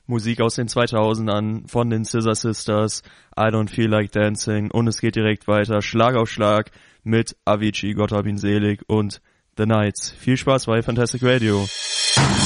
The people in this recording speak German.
Musik aus den 2000ern von den Scissor Sisters, I Don't Feel Like Dancing, und es geht direkt weiter, Schlag auf Schlag mit Avicii, Gott hab ihn selig, und The Nights. Viel Spaß bei Fantastic Radio.